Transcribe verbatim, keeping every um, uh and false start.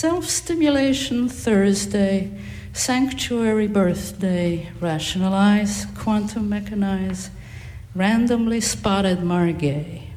Self-stimulation Thursday, sanctuary birthday, rationalize, quantum mechanize, randomly spotted Margay.